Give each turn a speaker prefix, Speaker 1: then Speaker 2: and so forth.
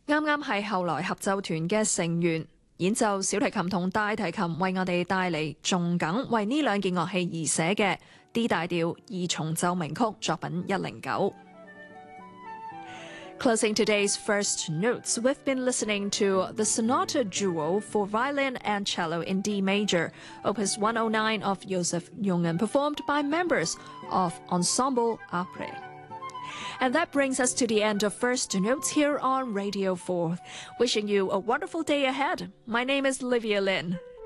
Speaker 1: 啱啱係後來合奏團嘅成員演奏小提琴同大提琴，為我哋帶嚟頌梗為呢兩件樂器而寫嘅 D 大調二重奏鳴曲作品109。Closing today's first notes, we've been listening to the Sonata Duo for Violin and Cello in D Major, Opus 109 of Joseph Jungen, performed by members of Ensemble Apres. And that brings us to the end of First Notes here on Radio 4. Wishing you a wonderful day ahead. My name is Livia Lin.